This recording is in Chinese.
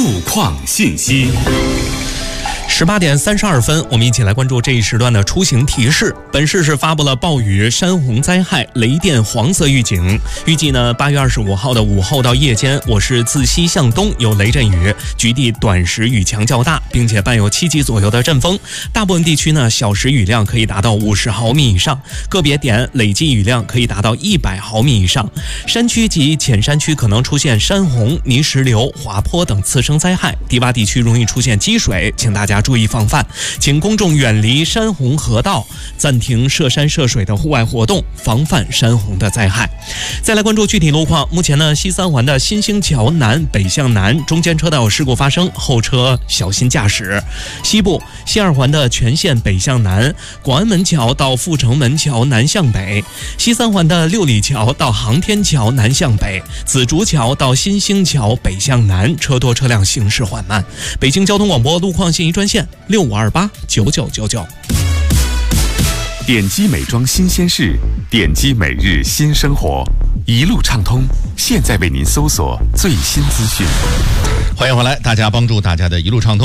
路况信息。 18点32分，我们一起来关注这一时段的出行提示。本市是发布了暴雨、山洪灾害、雷电黄色预警。预计呢，8月25号的午后到夜间，我市自西向东有雷阵雨，局地短时雨强较大，并且伴有7级左右的阵风。大部分地区呢，小时雨量可以达到50毫米以上，个别点累计雨量可以达到100毫米以上。山区及浅山区可能出现山洪、泥石流、滑坡等次生灾害，低洼地区容易出现积水，请大家注意防范，请公众远离山洪河道，暂停涉山涉水的户外活动，防范山洪的灾害。再来关注具体路况，目前呢，西三环的新兴桥南北向南中间车道有事故发生，后车小心驾驶。西部西二环的全线北向南，广安门桥到阜成门桥南向北，西三环的六里桥到航天桥南向北，紫竹桥到新兴桥北向南，车多车辆行驶缓慢。北京交通广播路况信息专线65289999。 点击美妆新鲜事，点击每日新生活，一路畅通，现在为您搜索最新资讯。 欢迎回来，大家帮助大家的一路畅通。